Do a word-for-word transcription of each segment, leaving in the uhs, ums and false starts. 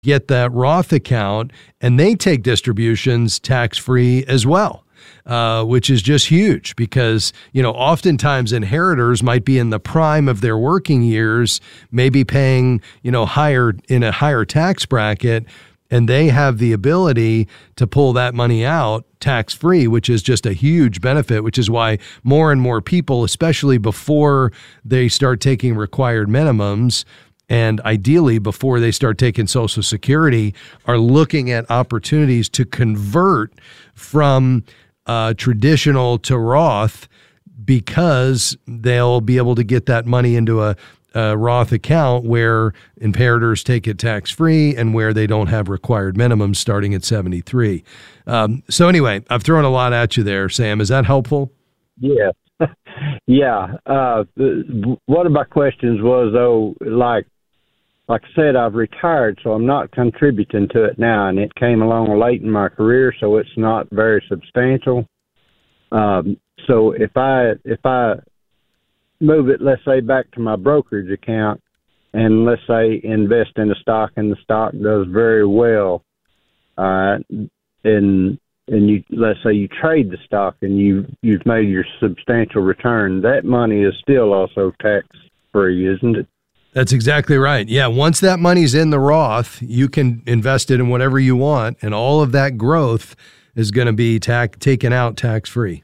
get that Roth account, and they take distributions tax-free as well. Uh, which is just huge because, you know, oftentimes inheritors might be in the prime of their working years, maybe paying, you know, higher in a higher tax bracket, and they have the ability to pull that money out tax-free, which is just a huge benefit, which is why more and more people, especially before they start taking required minimums, and ideally before they start taking Social Security, are looking at opportunities to convert from Uh, traditional to Roth, because they'll be able to get that money into a, a Roth account where inheritors take it tax-free and where they don't have required minimums starting at seventy-three. Um, so anyway, I've thrown a lot at you there, Sam. Is that helpful? Yeah. yeah. Uh, one of my questions was, though, like, Like I said, I've retired, so I'm not contributing to it now, and it came along late in my career, so it's not very substantial. Um, so if I if I move it, let's say, back to my brokerage account, and let's say invest in a stock, and the stock does very well, uh, and and you let's say you trade the stock, and you you've made your substantial return, that money is still also tax free, isn't it? That's exactly right. Yeah, once that money's in the Roth, you can invest it in whatever you want, and all of that growth is going to be tax taken out tax-free.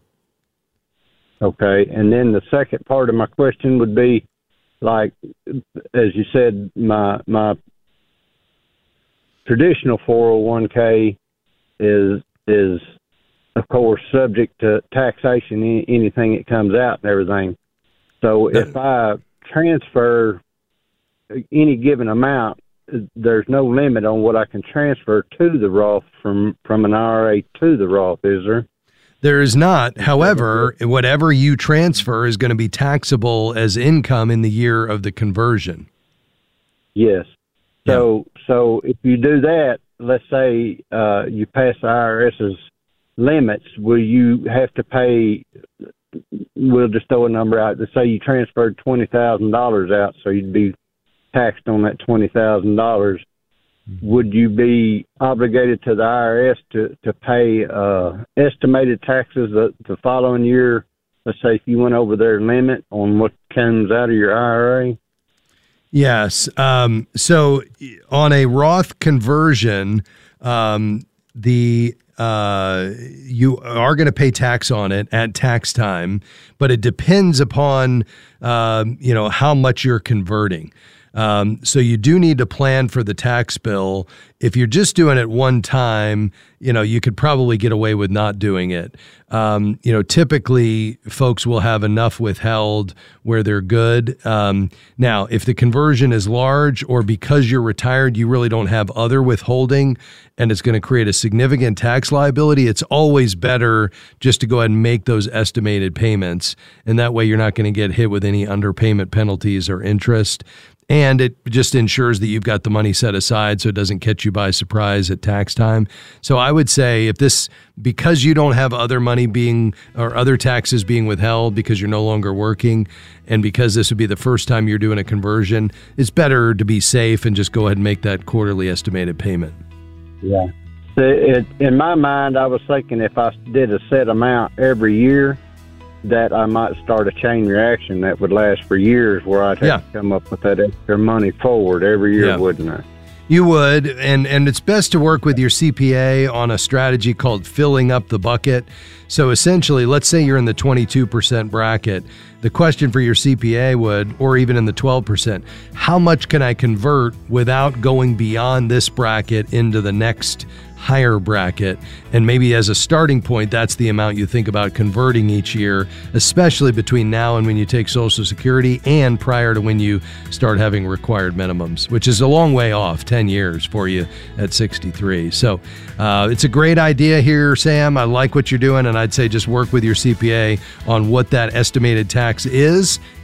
Okay, and then the second part of my question would be, like, as you said, my my traditional four oh one k is is of course subject to taxation, anything that comes out and everything. So if I transfer any given amount, there's no limit on what I can transfer to the Roth from, from an I R A to the Roth, is there? There is not. However, whatever you transfer is going to be taxable as income in the year of the conversion. Yes. So, yeah. so if you do that, let's say uh, you pass the IRS's limits, will you have to pay? We'll just throw a number out. Let's say you transferred twenty thousand dollars out, so you'd be taxed on that twenty thousand dollars. Would you be obligated to the I R S to, to pay uh, estimated taxes the, the following year? Let's say if you went over their limit on what comes out of your I R A? Yes. Um, so on a Roth conversion, um, the uh, you are going to pay tax on it at tax time, but it depends upon um, you know how much you're converting. Um, so you do need to plan for the tax bill. If you're just doing it one time, you know, you could probably get away with not doing it. Um, you know, typically folks will have enough withheld where they're good. Um, now, if the conversion is large, or because you're retired, you really don't have other withholding and it's going to create a significant tax liability, it's always better just to go ahead and make those estimated payments. And that way you're not going to get hit with any underpayment penalties or interest. And it just ensures that you've got the money set aside so it doesn't catch you by surprise at tax time. So I would say if this, because you don't have other money being, or other taxes being withheld because you're no longer working, and because this would be the first time you're doing a conversion, it's better to be safe and just go ahead and make that quarterly estimated payment. Yeah. It, in my mind, I was thinking if I did a set amount every year, that I might start a chain reaction that would last for years, where I'd have yeah. to come up with that extra money forward every year, yeah. wouldn't I? You would, and, and it's best to work with your C P A on a strategy called filling up the bucket. So essentially, let's say you're in the twenty-two percent bracket. The question for your C P A would, or even in the twelve percent, how much can I convert without going beyond this bracket into the next higher bracket? And maybe as a starting point, that's the amount you think about converting each year, especially between now and when you take Social Security and prior to when you start having required minimums, which is a long way off, ten years for you at sixty-three. So uh, it's a great idea here, Sam. I like what you're doing, and I'd say just work with your C P A on what that estimated tax is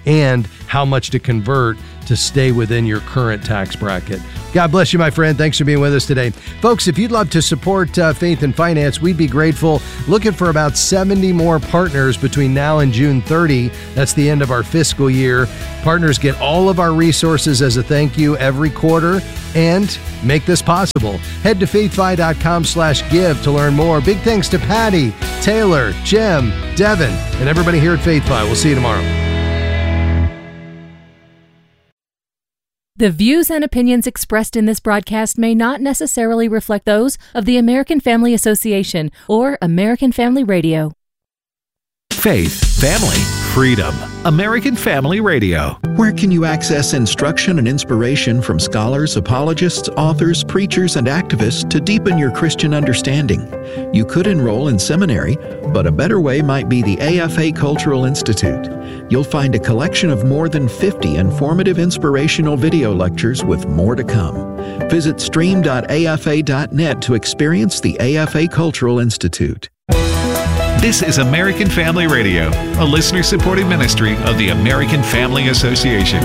and how much to convert to stay within your current tax bracket. God bless you, my friend. Thanks for being with us today. Folks, if you'd love to support uh, Faith and Finance, we'd be grateful. Looking for about seventy more partners between now and June thirtieth. That's the end of our fiscal year. Partners get all of our resources as a thank you every quarter and make this possible. Head to faithfi.com slash give to learn more. Big thanks to Patty, Taylor, Jim, Devin, and everybody here at FaithFi. We'll see you tomorrow. The views and opinions expressed in this broadcast may not necessarily reflect those of the American Family Association or American Family Radio. Faith, family, freedom. American Family Radio. Where can you access instruction and inspiration from scholars, apologists, authors, preachers, and activists to deepen your Christian understanding? You could enroll in seminary, but a better way might be the A F A Cultural Institute. You'll find a collection of more than fifty informative inspirational video lectures with more to come. Visit stream dot a f a dot net to experience the A F A Cultural Institute. This is American Family Radio, a listener-supported ministry of the American Family Association.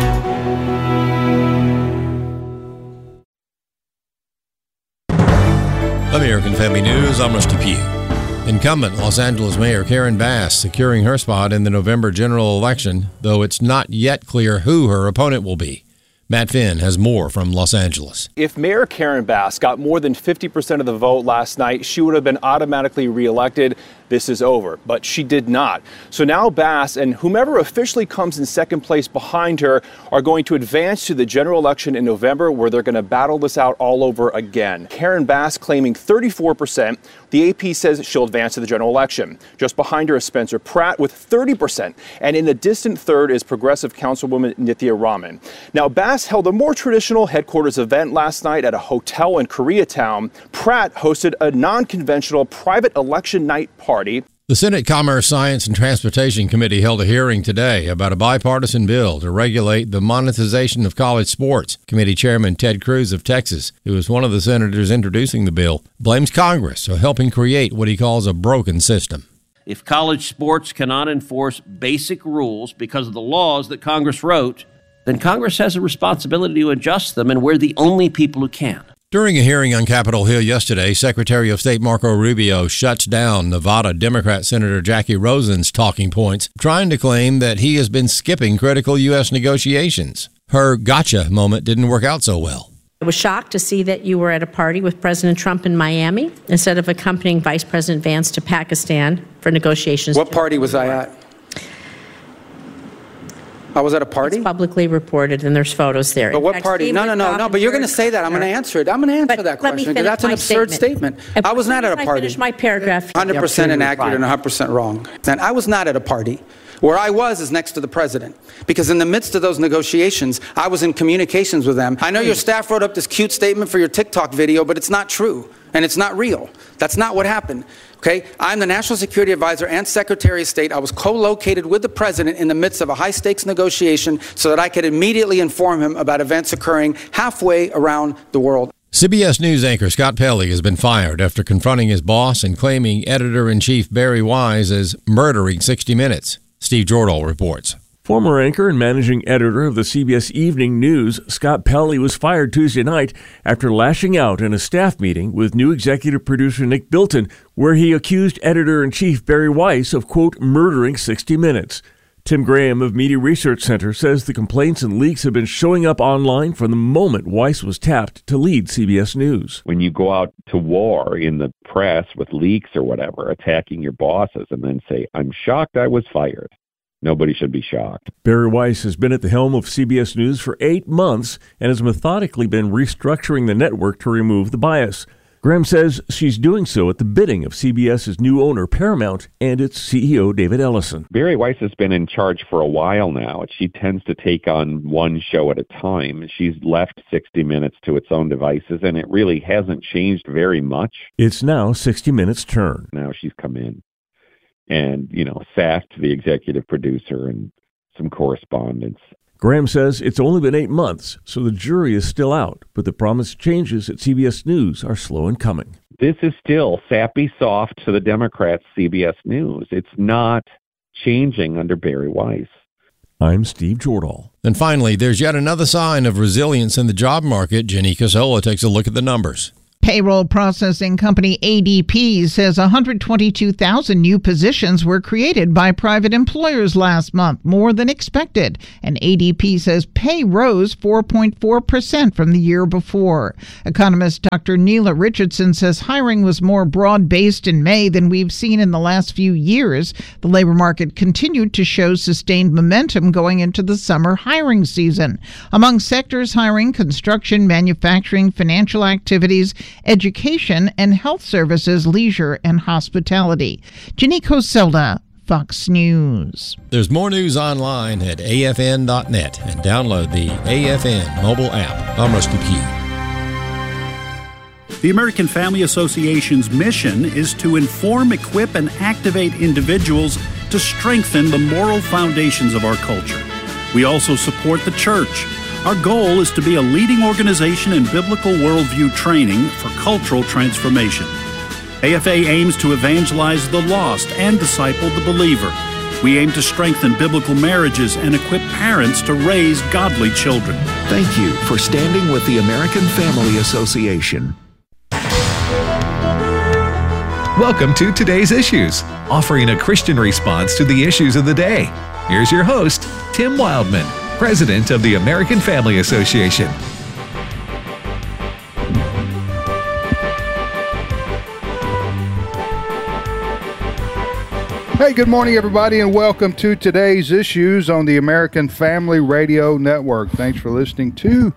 American Family News, I'm Rusty Pugh. Incumbent Los Angeles Mayor Karen Bass securing her spot in the November general election, though it's not yet clear who her opponent will be. Matt Finn has more from Los Angeles. If Mayor Karen Bass got more than fifty percent of the vote last night, she would have been automatically reelected. This is over, but she did not. So now Bass and whomever officially comes in second place behind her are going to advance to the general election in November, where they're going to battle this out all over again. Karen Bass claiming thirty-four percent. The A P says she'll advance to the general election. Just behind her is Spencer Pratt with thirty percent. And in the distant third is Progressive Councilwoman Nithya Raman. Now, Bass held a more traditional headquarters event last night at a hotel in Koreatown. Pratt hosted a non-conventional private election night party. The Senate Commerce, Science, and Transportation Committee held a hearing today about a bipartisan bill to regulate the monetization of college sports. Committee Chairman Ted Cruz of Texas, who was one of the senators introducing the bill, blames Congress for helping create what he calls a broken system. If college sports cannot enforce basic rules because of the laws that Congress wrote, then Congress has a responsibility to adjust them, and we're the only people who can. During a hearing on Capitol Hill yesterday, Secretary of State Marco Rubio shuts down Nevada Democrat Senator Jackie Rosen's talking points, trying to claim that he has been skipping critical U S negotiations. Her gotcha moment didn't work out so well. I was shocked to see that you were at a party with President Trump in Miami instead of accompanying Vice President Vance to Pakistan for negotiations. What party was I at? I was at a party? It's publicly reported, and there's photos there. But what party? No, no, no, no, but you're going to say that. I'm going to answer it. I'm going to answer But that let me question, because finish that's an my absurd statement. statement. I was not at a As I party. finish my paragraph. one hundred percent inaccurate and one hundred percent wrong. And I was not at a party. Where I was is next to the president, because in the midst of those negotiations, I was in communications with them. I know your staff wrote up this cute statement for your TikTok video, but it's not true, and it's not real. That's not what happened. Okay, I'm the National Security Advisor and Secretary of State. I was co-located with the president in the midst of a high-stakes negotiation so that I could immediately inform him about events occurring halfway around the world. C B S News anchor Scott Pelley has been fired after confronting his boss and claiming editor-in-chief Barry Wise as murdering sixty minutes. Steve Jordahl reports. Former anchor and managing editor of the C B S Evening News, Scott Pelley, was fired Tuesday night after lashing out in a staff meeting with new executive producer Nick Bilton, where he accused editor-in-chief Barry Weiss of, quote, murdering sixty minutes. Tim Graham of Media Research Center says the complaints and leaks have been showing up online from the moment Weiss was tapped to lead C B S News. When you go out to war in the press with leaks or whatever, attacking your bosses, and then say, I'm shocked I was fired. Nobody should be shocked. Barry Weiss has been at the helm of C B S News for eight months and has methodically been restructuring the network to remove the bias. Graham says she's doing so at the bidding of CBS's new owner, Paramount, and its C E O, David Ellison. Barry Weiss has been in charge for a while now. She tends to take on one show at a time. She's left sixty minutes to its own devices, and it really hasn't changed very much. It's now sixty minutes' turn. Now she's come in and, you know, sacked the executive producer and some correspondents. Graham says it's only been eight months, so the jury is still out, but the promised changes at C B S News are slow in coming. This is still sappy soft to the Democrats' C B S News. It's not changing under Barry Weiss. I'm Steve Jordahl. And finally, there's yet another sign of resilience in the job market. Jenny Casola takes a look at the numbers. Payroll processing company A D P says one hundred twenty-two thousand new positions were created by private employers last month, more than expected. And A D P says pay rose four point four percent from the year before. Economist Doctor Neela Richardson says hiring was more broad-based in May than we've seen in the last few years. The labor market continued to show sustained momentum going into the summer hiring season. Among sectors hiring, construction, manufacturing, financial activities, education, and health services, leisure, and hospitality. Jenny Coselda, Fox News. There's more news online at A F N dot net and download the A F N mobile app. I'm Rusty Key. The American Family Association's mission is to inform, equip, and activate individuals to strengthen the moral foundations of our culture. We also support the church. Our goal is to be a leading organization in biblical worldview training for cultural transformation. A F A aims to evangelize the lost and disciple the believer. We aim to strengthen biblical marriages and equip parents to raise godly children. Thank you for standing with the American Family Association. Welcome to Today's Issues, offering a Christian response to the issues of the day. Here's your host, Tim Wildman, President of the American Family Association. Hey, good morning, everybody, and welcome to Today's Issues on the American Family Radio Network. Thanks for listening to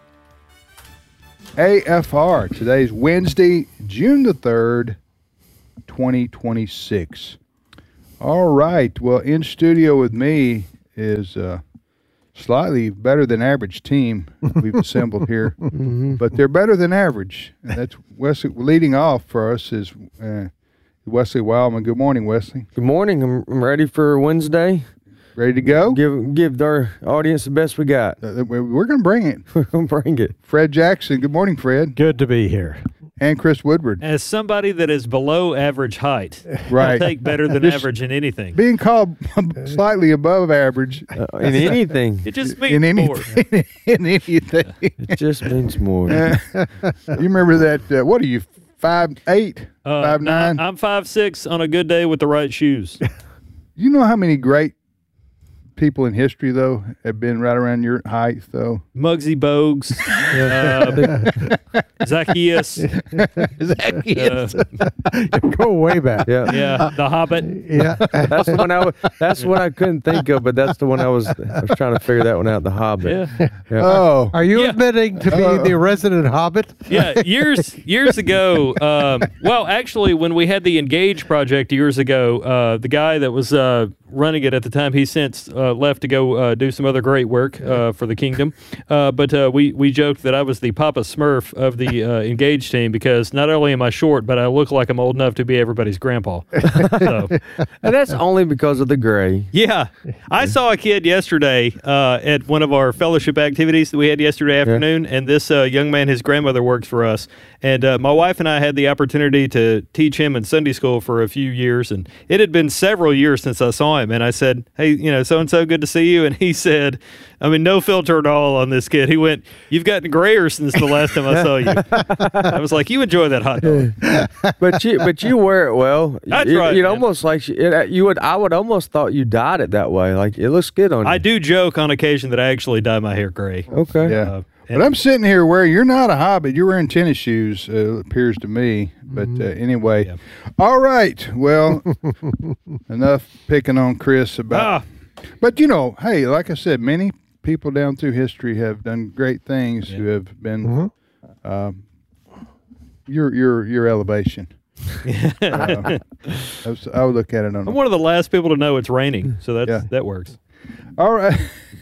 A F R. Today's Wednesday, June the third, twenty twenty-six. All right, well, in studio with me is uh, slightly better than average team we've assembled here, mm-hmm. but they're better than average. And that's Wesley leading off for us is uh, Wesley Wildman. Good morning, Wesley. Good morning. I'm, I'm ready for Wednesday. Ready to go? Give give our audience the best we got. Uh, we're going to bring it. We're going to bring it. Fred Jackson. Good morning, Fred. Good to be here. And Chris Woodward. As somebody that is below average height, right. I'll take better than average in anything. Being called slightly above average. Uh, in anything. It just means in more. Anything, in anything. It just means more. Uh, you remember that, uh, what are you, five eight, uh, five nine? I'm five six on a good day with the right shoes. You know how many great people in history, though, have been right around your height, though? Muggsy Bogues, uh, Zacchaeus. Zacchaeus. Uh, Go way back. Yeah, yeah. The Hobbit. Yeah, that's the one I. W- that's what I couldn't think of, but that's the one I was. I was trying to figure that one out. The Hobbit. Yeah. yeah. Oh, are you yeah. admitting to being uh, the resident Hobbit? Yeah, years years ago. Um, well, actually, when we had the Engage project years ago, uh, the guy that was uh, running it at the time, he since uh, left to go uh, do some other great work uh, for the kingdom. Uh, but uh, we we joked that I was the Papa Smurf of the uh, Engage team because not only am I short, but I look like I'm old enough to be everybody's grandpa. So. And that's only because of the gray. Yeah, I saw a kid yesterday uh, at one of our fellowship activities that we had yesterday afternoon, yeah. and this uh, young man, his grandmother works for us, and uh, my wife and I had the opportunity to teach him in Sunday school for a few years, and it had been several years since I saw him, and I said, hey, you know, so-and-so, good to see you, and he said, I mean, no filter at all on this kid. He went, you've gotten grayer since the last time I saw you. I was like, you enjoy that hot dog. But you but you wear it well. That's you, right. You'd almost like, it, you would, I would almost thought you dyed it that way. Like, it looks good on you. I do joke on occasion that I actually dye my hair gray. Okay. Yeah. Uh, but I'm sitting here where you're not a hobbit. You're wearing tennis shoes, uh, it appears to me. But uh, anyway. Yeah. All right. Well, enough picking on Chris about. Ah. But, you know, hey, like I said, many people down through history have done great things yeah. who have been mm-hmm. um, your your your elevation. uh, I, was, I would look at it on. I'm one of the last people to know it's raining, so that yeah. that works. All right.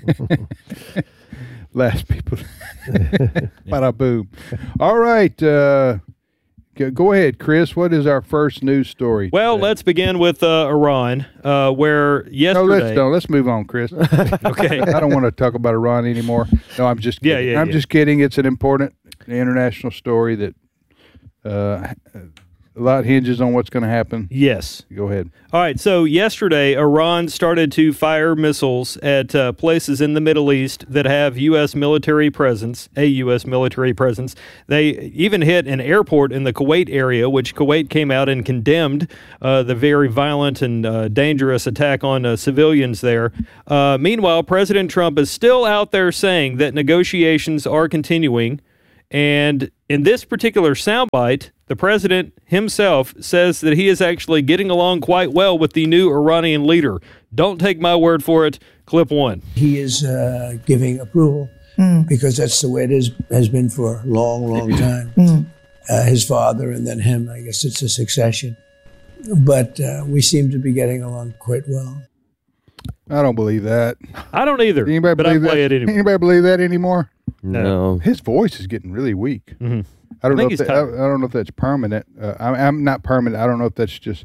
Last people. Bada boom. All right. Uh, go ahead, Chris. What is our first news story? Well, today? Let's begin with uh, Iran, uh, where yesterday. No, let's don't. Let's move on, Chris. Okay. I don't want to talk about Iran anymore. No, I'm just kidding. Yeah, yeah, I'm yeah. just kidding. It's an important international story that uh, a lot hinges on what's going to happen. Yes. Go ahead. All right. So yesterday, Iran started to fire missiles at uh, places in the Middle East that have U S military presence, a U S military presence. They even hit an airport in the Kuwait area, which Kuwait came out and condemned uh, the very violent and uh, dangerous attack on uh, civilians there. Uh, meanwhile, President Trump is still out there saying that negotiations are continuing. And in this particular soundbite, the president himself says that he is actually getting along quite well with the new Iranian leader. Don't take my word for it. Clip one. He is uh, giving approval mm. because that's the way it is, has been for a long, long time. Mm. Uh, his father and then him, I guess it's a succession. But uh, we seem to be getting along quite well. I don't believe that. I don't either. Anybody but believe I play that? it anyway. Anybody believe that anymore? No. His voice is getting really weak. Mm-hmm. I don't I know. think If that, I, I don't know if that's permanent. Uh, I, I'm not permanent. I don't know if that's just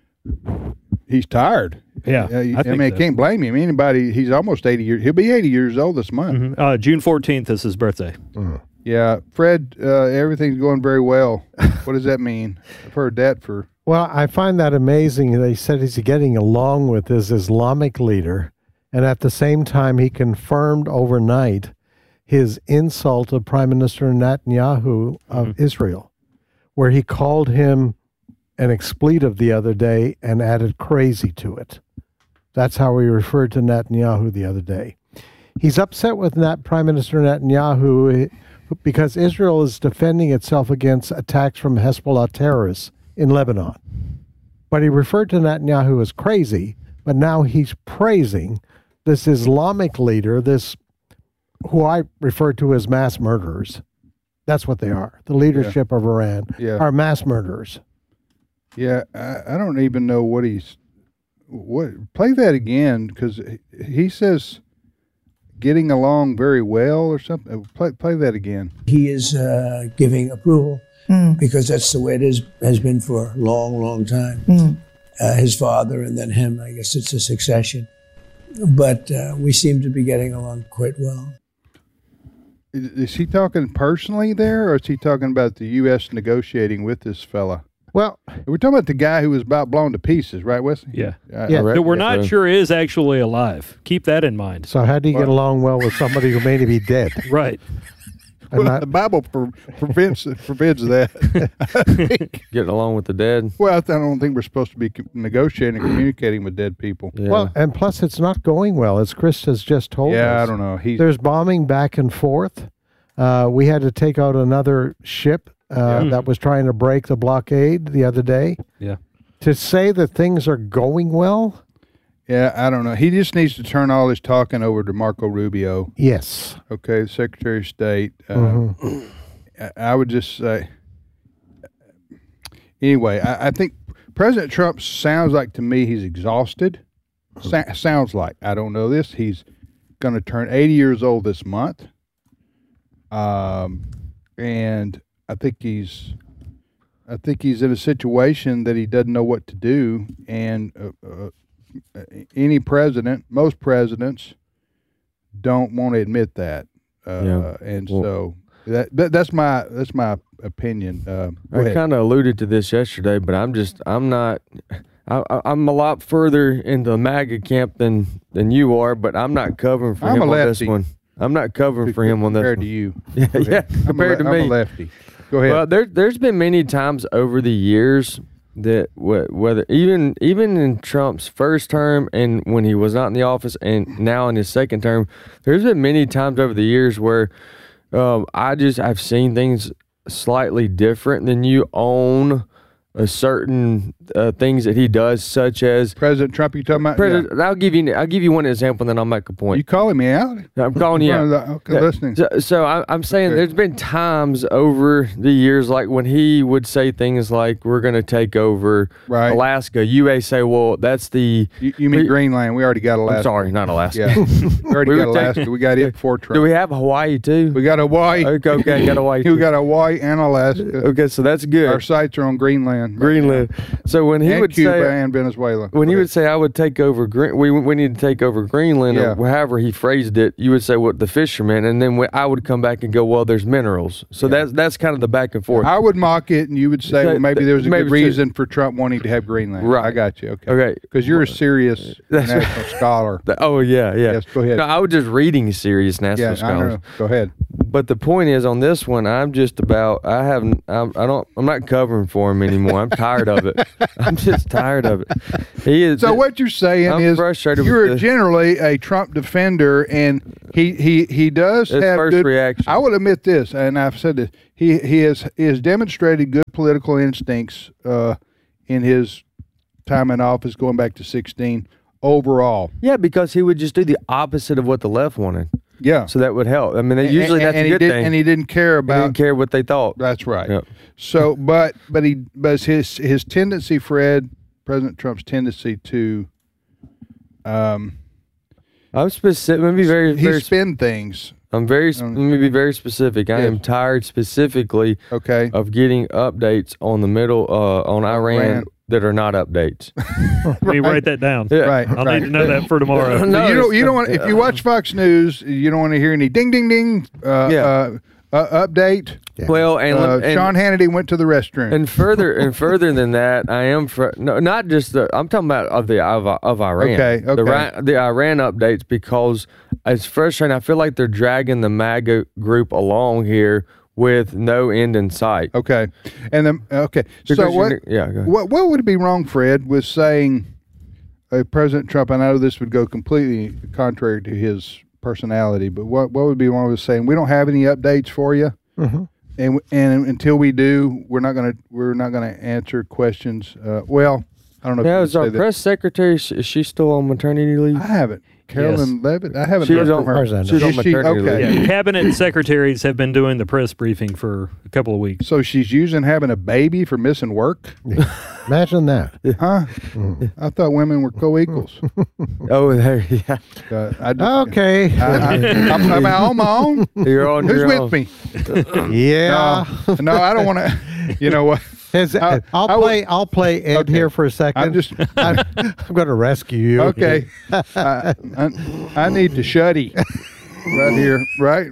he's tired. Yeah, uh, I, I I mean, so. I can't blame him. Anybody. He's almost eighty years. He'll be eighty years old this month. Mm-hmm. Uh, June fourteenth is his birthday. Uh, yeah, Fred. Uh, everything's going very well. What does that mean? I've heard that for. Well, I find that amazing. They said he's getting along with his Islamic leader, and at the same time, he confirmed overnight his insult of Prime Minister Netanyahu of mm-hmm. Israel, where he called him an expletive the other day and added crazy to it. That's how he referred to Netanyahu the other day. He's upset with Nat, Prime Minister Netanyahu because Israel is defending itself against attacks from Hezbollah terrorists in Lebanon. But he referred to Netanyahu as crazy, but now he's praising this Islamic leader, this who I refer to as mass murderers. That's what they are. The leadership yeah. of Iran yeah. are mass murderers. Yeah, I, I don't even know what he's. What play that again? Because he says getting along very well or something. Play play that again. He is uh, giving approval mm. because that's the way it is has been for a long, long time. Mm. Uh, his father and then him. I guess it's a succession. But uh, we seem to be getting along quite well. Is, is he talking personally there, or is he talking about the U S negotiating with this fella? Well, we're talking about the guy who was about blown to pieces, right, Wesley? Yeah. Uh, yeah. That we're not sure is actually alive. Keep that in mind. So how do you well, get along well with somebody who may be dead? Right. Well, not, the Bible pre- prevents forbids that. Getting along with the dead. Well, I don't think we're supposed to be negotiating and communicating with dead people. Yeah. Well, and plus it's not going well, as Chris has just told yeah, us. Yeah, I don't know. He's, There's bombing back and forth. Uh, we had to take out another ship uh, yeah. that was trying to break the blockade the other day. Yeah. To say that things are going well. Yeah, I don't know. He just needs to turn all his talking over to Marco Rubio. Yes. Okay, the Secretary of State. Uh, mm-hmm. I would just say. Anyway, I, I think President Trump sounds like to me he's exhausted. Sa- sounds like. I don't know this. He's going to turn eighty years old this month. Um, and I think he's. I think he's in a situation that he doesn't know what to do, and. Uh, uh, Any president, most presidents, don't want to admit that, uh, yeah. and well, so that, that that's my that's my opinion. Uh, I kind of alluded to this yesterday, but I'm just I'm not. I, I'm a lot further into the MAGA camp than than you are, but I'm not covering for I'm him a on this one. I'm not covering for him on this compared one. to you. Yeah, yeah compared a, to me. I'm a lefty. Go ahead. Well, there there's been many times over the years. That whether even even in Trump's first term and when he was not in the office and now in his second term, there's been many times over the years where um, I just I've seen things slightly different than you on a certain uh, things that he does, such as President Trump. You talking about? President, yeah. I'll give you I'll give you one example, and then I'll make a point. You calling me out? I'm calling you out. The, okay, yeah. listening. So, so I, I'm saying okay. there's been times over the years, like when he would say things like, "We're going to take over right. Alaska." You may say, "Well, that's the." You, you mean we, Greenland? We already got Alaska. I'm sorry, not Alaska. Yeah, we already we got Alaska. Take, we got it before Trump. Do we have Hawaii too? We got Hawaii. Okay, okay, got Hawaii. we got Hawaii and Alaska. Okay, so that's good. Our sights are on Greenland. Greenland. So So when he and would Cuba say and Venezuela, when he would say, "I would take over Green," we we need to take over Greenland, Yeah. or however he phrased it, you would say what the fishermen, and then we, I would come back and go, "Well, there's minerals." So that's that's kind of the back and forth. I would mock it, and you would say, well, maybe there was a Maybe good so. reason for Trump wanting to have Greenland. Right. I got you. Okay. Okay. Because you're a serious That's right. national scholar. Oh yeah, yeah. Yes, go ahead. No, I was just reading serious national Yeah, I scholars. know. Go ahead. But the point is, on this one, I'm just about. I haven't. I'm, I don't. I'm not covering for him anymore. I'm tired of it. I'm just tired of it. He is. So what you're saying I'm is frustrated you're with the- generally a Trump defender, and he he he does His have first good reaction. I will admit this, and I've said this. He he has he has demonstrated good political instincts uh, in his time in office, going back to sixteen overall. Yeah, because he would just do the opposite of what the left wanted. Yeah. So that would help. I mean, And- usually and, that's and a he good did, thing. and he didn't care He about. didn't care what they thought. That's right. Yep. So, but but he but his his tendency, Fred, President Trump's tendency to, um, I'm specific. Let me be very, he very spin things. I'm very. Let me be very specific. I Yes. am tired specifically. Okay. Of getting updates on the middle uh, on Iran, Iran. that are not updates. Let me write that down. Yeah. Right. I'll right. need to know that for tomorrow. So No, you don't. it's- You don't want. If you watch Fox News, you don't want to hear any ding, ding, ding. Uh, Yeah. uh, uh, update. Well, and, Uh, and Sean Hannity went to the restroom. and further and further than that, I am fr- no, not just the. I'm talking about of the of, of Iran. Okay, The, okay. Ri- the Iran updates, because it's frustrating. I feel like they're dragging the MAGA group along here with no end in sight. Okay, and then okay. Because so you what? ne- yeah, go ahead. What what would be wrong, Fred, with saying uh, President Trump? I know this would go completely contrary to his personality, but what what would be wrong with saying we don't have any updates for you, Mm-hmm. and and until we do, we're not gonna we're not gonna answer questions. Uh, well, I don't know. Yeah, if is you our can say that. press secretary? Is is she still on maternity leave? I haven't. Carolyn Levitt. I haven't She heard was on- from her. she was Is on she- maternity okay. leave. Yeah, cabinet secretaries have been doing the press briefing for a couple of weeks. So she's using having a baby for missing work? Imagine that. Huh? I thought women were co-equals. Oh, there, yeah. Uh, I do- Okay. I, I, I'm, I'm on my own. You're on Who's your with own. me? Yeah. No, no, I don't want to. You know what? Has- I- I'll I would- play. I'll play Ed Okay. here for a second. I'm just. I'm, I'm going to rescue you. Okay. I, I, I need to shutty right here, right?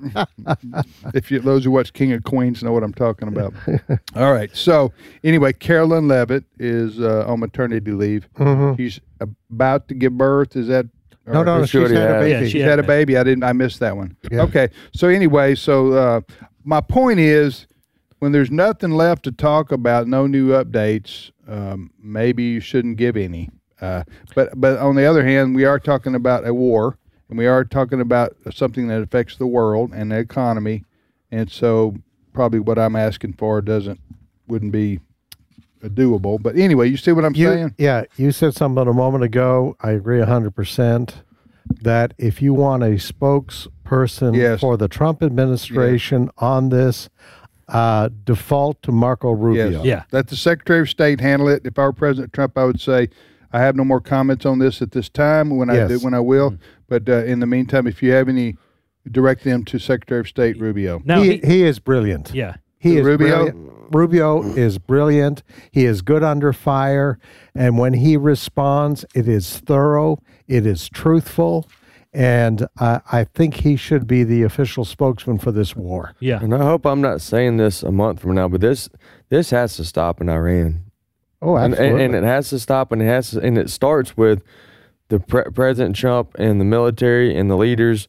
If you, those who watch King of Queens know what I'm talking about. All right. So anyway, Carolyn Levitt is uh, on maternity leave. Mhm. She's about to give birth. Is that? No, or- no, She she's already had a had- baby. Yeah, she She's had had a that. baby. I didn't. I missed that one. Yeah. Okay. So anyway, so uh, my point is, when there's nothing left to talk about, no new updates, um, maybe you shouldn't give any. Uh, but but on the other hand, we are talking about a war, and we are talking about something that affects the world and the economy, and so probably what I'm asking for doesn't wouldn't be doable. But anyway, you see what I'm You, saying? yeah, you said something a moment ago. I agree one hundred percent that if you want a spokesperson Yes. for the Trump administration on this, uh, default to Marco Rubio. Yes. Yeah. Let the Secretary of State handle it. If I were President Trump, I would say, I have no more comments on this at this time. When I Yes. do, when I will. But uh, in the meantime, if you have any, direct them to Secretary of State Rubio. Now, he, he, he is brilliant. yeah. He is Rubio? brilliant. Rubio is brilliant. He is good under fire. And when he responds, it is thorough, it is truthful. And uh, I think he should be the official spokesman for this war. Yeah. And I hope I'm not saying this a month from now, but this this has to stop in Iran. Oh, And, absolutely. and, and it has to stop, and it has to, and it starts with the pre- President Trump and the military and the leaders.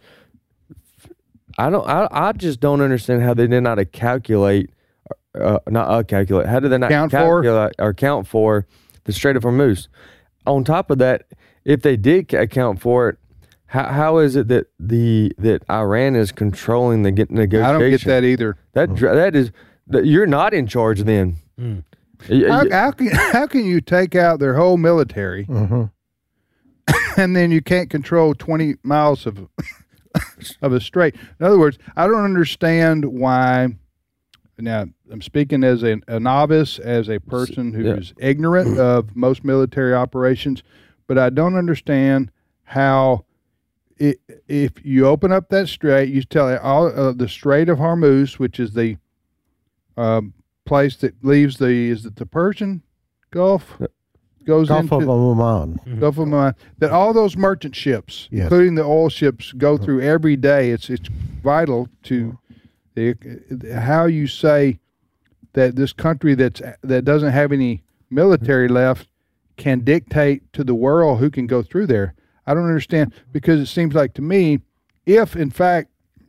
I don't. I, I just don't understand how they did not calculate, uh, not uh, calculate. How did they not Count for? calculate or count for the Strait of Hormuz? On top of that, if they did ca- account for it, how how is it that the that Iran is controlling the get negotiation? I don't get that either. That dr- that is that you're not in charge then. Mm. Y- How, y- how can how can you take out their whole military Mhm. and then you can't control twenty miles of of a strait? In other words, I don't understand why. Now, I'm speaking as a, a novice, as a person who Yeah. is ignorant of most military operations, but I don't understand how. It, if you open up that strait, you tell it all uh, the Strait of Hormuz, which is the um, place that leaves the is it the Persian Gulf goes Gulf into of Oman. Gulf of Oman. That all those merchant ships, Yes. including the oil ships, go through every day. It's it's vital to the, how you say that this country that's that doesn't have any military left can dictate to the world who can go through there. I don't understand, because it seems like to me, if in fact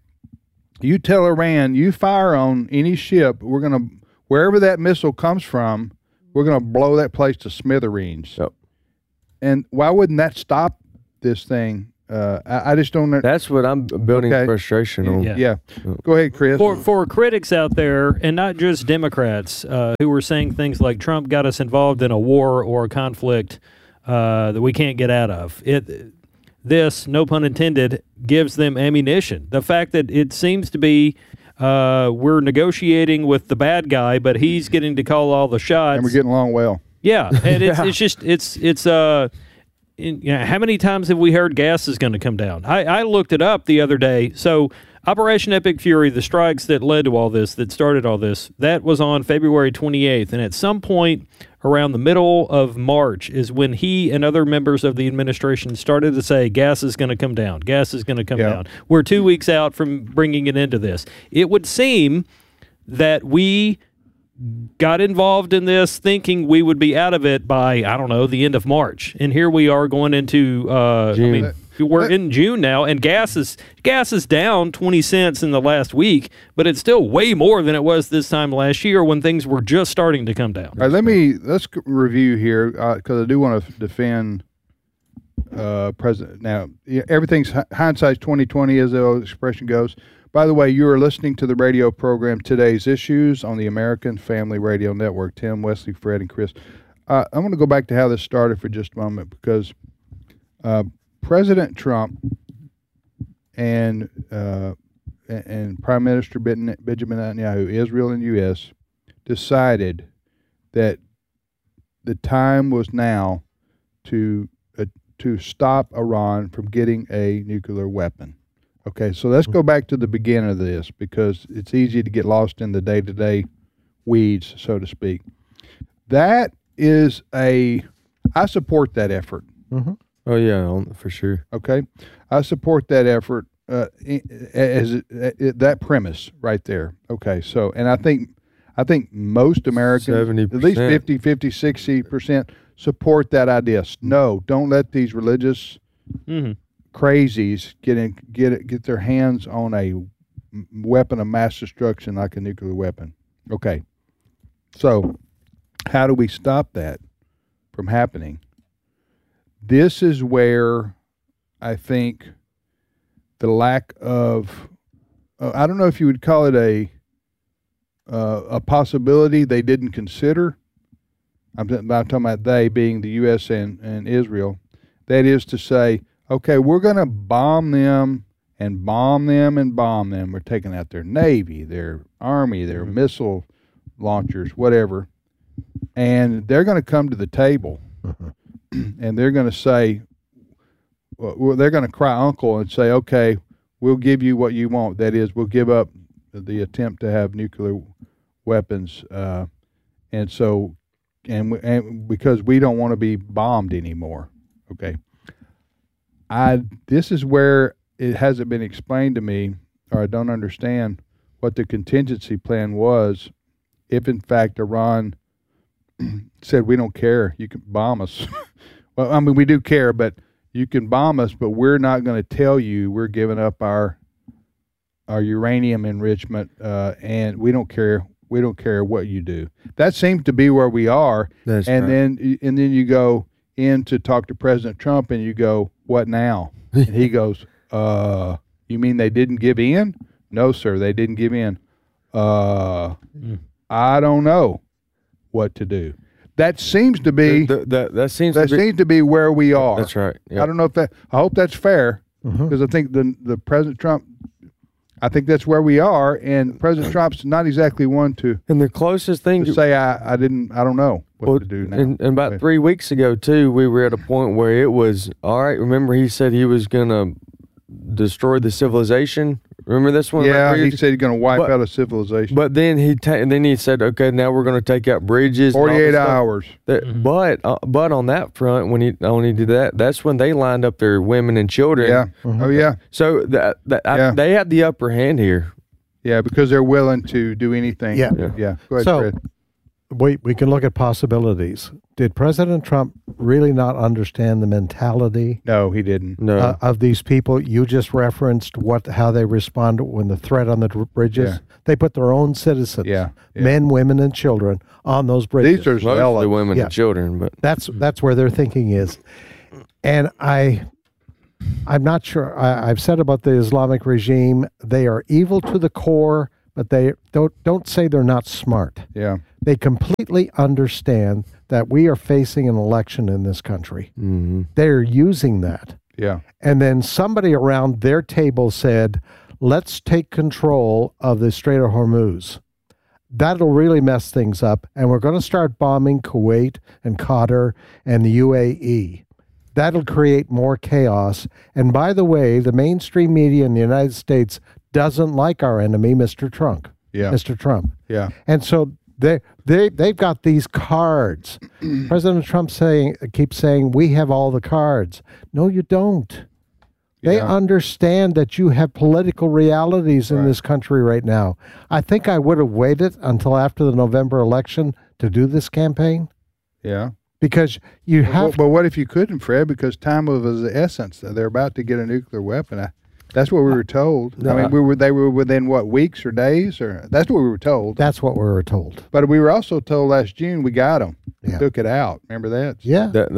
you tell Iran, you fire on any ship, we're going to, wherever that missile comes from, we're going to blow that place to smithereens. Yep. And why wouldn't that stop this thing? Uh, I, I just don't know. That's what I'm building Okay. frustration on. Yeah. yeah. Go ahead, Chris. For for critics out there, and not just Democrats, uh, who were saying things like Trump got us involved in a war or a conflict uh, that we can't get out of. It this, no pun intended, gives them ammunition. The fact that it seems to be uh, we're negotiating with the bad guy, but he's getting to call all the shots, And we're getting along well. Yeah, and it's it's just it's it's uh. In, you know, how many times have we heard gas is going to come down? I, I looked it up the other day. So Operation Epic Fury, the strikes that led to all this, that started all this, that was on February twenty-eighth. And at some point around the middle of March is when he and other members of the administration started to say gas is going to come down. Gas is going to come Yeah. down. We're two weeks out from bringing it into this. It would seem that we got involved in this thinking we would be out of it by, I don't know, the end of March. And here we are going into, uh, I mean, we're in June now, and gas is gas is down twenty cents in the last week, but it's still way more than it was this time last year when things were just starting to come down. All right, let me, let's c- review here, because I do want to defend uh, President. Now, yeah, everything's hi- hindsight's twenty twenty, as the old expression goes. By the way, you are listening to the radio program Today's Issues on the American Family Radio Network. Tim, Wesley, Fred, and Chris. Uh, I want to go back to how this started for just a moment, because uh, President Trump and uh, and Prime Minister Benjamin Netanyahu, Israel and U S, decided that the time was now to uh, to stop Iran from getting a nuclear weapon. Okay, so let's go back to the beginning of this, because it's easy to get lost in the day-to-day weeds, so to speak. That is a, I support that effort. Mm-hmm. Oh, yeah, for sure. Okay, I support that effort uh, as it, it, that premise right there. Okay, so, and I think, I think most Americans, seventy percent. at least fifty, fifty, sixty percent support that idea. No, don't let these religious Mm-hmm. crazies get in, get it, get their hands on a weapon of mass destruction like a nuclear weapon. Okay, so how do we stop that from happening? This is where I think the lack of, uh, I don't know if you would call it a uh, a possibility they didn't consider. I'm, I'm talking about they being the U S and, and Israel. That is to say, okay, we're going to bomb them and bomb them and bomb them. We're taking out their Navy, their Army, their mm-hmm. missile launchers, whatever. And they're going to come to the table and they're going to say, well, they're going to cry uncle and say, okay, we'll give you what you want. That is, we'll give up the attempt to have nuclear weapons. Uh, and so, and, we, and because we don't want to be bombed anymore. Okay. I this is where it hasn't been explained to me, or I don't understand what the contingency plan was if in fact Iran said, we don't care, you can bomb us. Well, I mean, we do care, but you can bomb us, but we're not going to tell you we're giving up our our uranium enrichment, uh, and we don't care. We don't care what you do. That seems to be where we are. That's and right. then and then you go in to talk to President Trump, and you go, what now? And he goes, uh, you mean they didn't give in? No, sir, they didn't give in. Uh, mm. I don't know what to do. That seems to be that that, that seems that to be, seems to be where we are. That's right. Yep. I don't know if that. I hope that's fair, because mm-hmm. I think the the President Trump. I think that's where we are, and President Trump's not exactly one to. And the closest thing to, to say I, I didn't I don't know what well, to do now. And, and about okay. three weeks ago too, we were at a point where it was all right. Remember, he said he was going to destroy the civilization Remember this one? Yeah, right he said he's going to wipe but, out a civilization. But then he ta- then he said, okay, now we're going to take out bridges. Forty-eight hours. That, mm-hmm. But uh, but on that front, when he only did that, that's when they lined up their women and children. Yeah. Mm-hmm. Oh yeah. So that, that yeah. I, they have the upper hand here. Yeah, because they're willing to do anything. Yeah. Yeah. yeah. Go ahead, so, Fred. We, we can look at possibilities. Did President Trump really not understand the mentality? No, he didn't. No. Uh, of these people? You just referenced what how they respond when the threat on the bridges. Yeah. They put their own citizens, yeah, yeah. men, women, and children, on those bridges. These are mostly women yeah. and children, but that's that's where their thinking is. And I, I'm not sure. I, I've said about the Islamic regime, they are evil to the core, but they don't don't say they're not smart. Yeah. They completely understand that we are facing an election in this country. Mm-hmm. They're using that. Yeah. And then somebody around their table said, let's take control of the Strait of Hormuz. That'll really mess things up. And we're going to start bombing Kuwait and Qatar and the U A E. That'll create more chaos. And by the way, the mainstream media in the United States doesn't like our enemy, Mister Trump. Yeah. Mister Trump. Yeah. And so they they they've got these cards. President Trump saying keeps saying we have all the cards. No, you don't. They Yeah. understand that you have political realities in Right. this country right now. I think I would have waited until after the November election to do this campaign Yeah. because you But, have but what if you couldn't, Fred? Because time was the essence. They're about to get a nuclear weapon. I, that's what we were told. No, I mean, we were they were within what, weeks or days, or that's what we were told. That's what we were told. But we were also told last June we got them. We Yeah. took it out. Remember that? Yeah. That,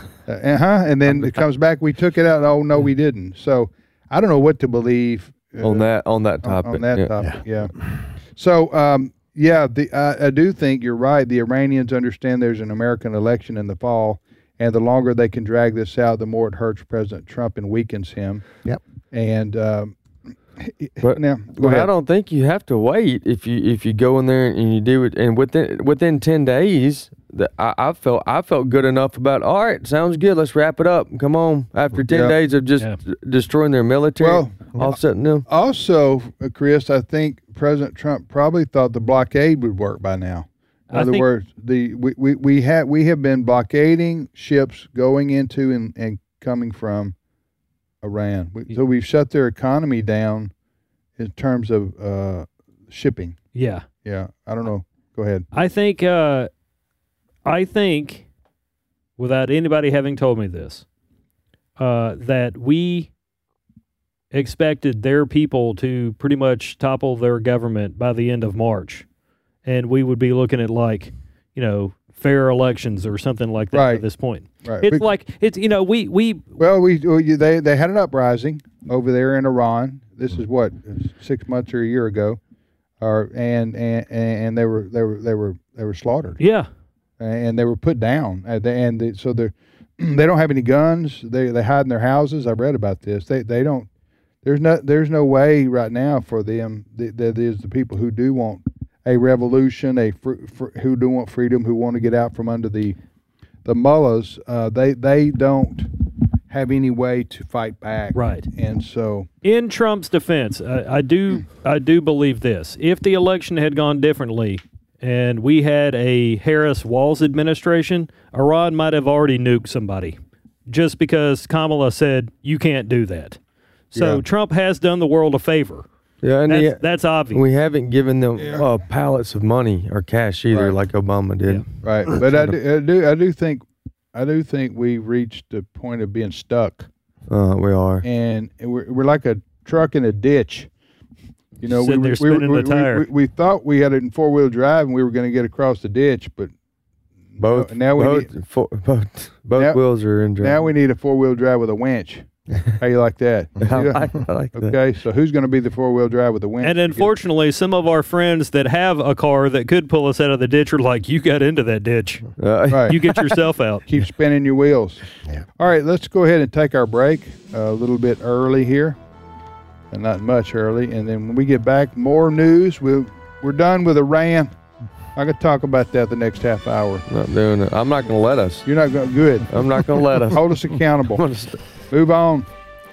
Uh huh. And then it comes back. We took it out. Oh no, we didn't. So I don't know what to believe uh, on that on that on, topic. on that yeah. topic. Yeah. So um, yeah, the I, I do think you're right. The Iranians understand there's an American election in the fall, and the longer they can drag this out, the more it hurts President Trump and weakens him. Yep. And um, But now, go But ahead. I don't think you have to wait if you if you go in there and you do it, and within within ten days, that I, I felt I felt good enough about. All right, sounds good. Let's wrap it up. Come on. After ten Yeah. days of just Yeah. d- destroying their military, Well, offsetting them. Also, uh, Chris, I think President Trump probably thought the blockade would work by now. In I other think- words, the we, we, we have we have been blockading ships going into and, and coming from Iran. We, so we've shut their economy down in terms of uh, shipping. Yeah. Yeah, I don't know. Go ahead. I think, uh, I think, without anybody having told me this, uh, that we expected their people to pretty much topple their government by the end of March, and we would be looking at like, you know, fair elections or something like that Right. at this point. Right. It's Bec- like it's you know we we Well, we we- they they had an uprising over there in Iran. This is what six months or a year ago, or and and and they were they were they were they were slaughtered. yeah And they were put down. And they, and they, so they're they don't have any guns. They they hide in their houses. I read about this. They they don't. There's no there's no way right now for them. That, that is the people who do want a revolution, a fr, fr, who do want freedom, who want to get out from under the the mullahs. Uh, they they don't have any way to fight back. Right. And so in Trump's defense, I, I do I do believe this: if the election had gone differently and we had a Harris-Walz administration, Iran might have already nuked somebody, just because Kamala said you can't do that. So Yeah. Trump has done the world a favor. Yeah, and That's, the- that's obvious. we haven't given them uh, pallets of money or cash either, Right. like Obama did. right. But I do, I do I do think I do think we reached the point of being stuck. Uh, we are. and we're, we're like a truck in a ditch. You know, Sitting we, there we, spinning we, the tire. we, we, we thought we had it in four wheel drive and we were going to get across the ditch, but Both now we both need, fo- both, both Now- wheels are in drive. now we need a four wheel drive with a winch. How you like that? I like, I like that. Okay, so who's going to be the four wheel drive with a winch? And unfortunately, some of our friends that have a car that could pull us out of the ditch are like, you got into that ditch. Uh, Right. You get yourself out. Keep spinning your wheels. Yeah. All right, let's go ahead and take our break uh, a little bit early here, and not much early. And then when we get back, more news. We'll, we're done with Iran. I could talk about that the next half hour. Not doing it. I'm not going to let us. You're not going good. I'm not going to let us. Hold us accountable. I'm gonna st- Move on.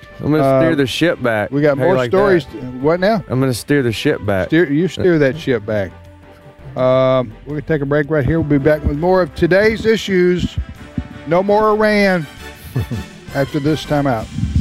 I'm going to Uh, steer the ship back. We got How you more like stories. that? What now? I'm going to steer the ship back. Steer, you steer that ship back. Um, we're going to take a break right here. We'll be back with more of today's issues. No more Iran after this time out.